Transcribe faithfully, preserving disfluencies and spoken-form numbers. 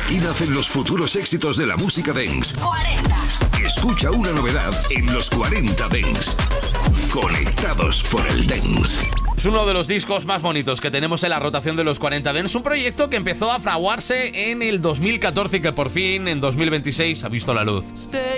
Aquí nacen los futuros éxitos de la música dance. cuarenta. Escucha una novedad en los cuarenta Dance. Conectados por el dance. Es uno de los discos más bonitos que tenemos en la rotación de los cuarenta Dance. Un proyecto que empezó a fraguarse en el dos mil catorce y que por fin en dos mil veintiséis ha visto la luz.